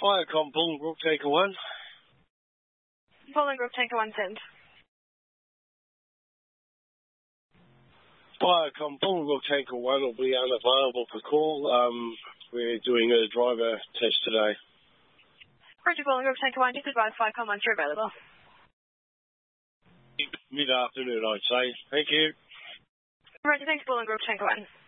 Viacom, Bolingbroke, Tanker 1. Bolingbroke, Tanker 1, send. Viacom, Bolingbroke, Tanker 1 will be unavailable for call. We're doing a driver test today. Roger, Bolingbroke, Tanker 1, just advise Viacom once you're available. Mid-afternoon, I'd say. Thank you. Roger, thanks, Bolingbroke, Tanker 1.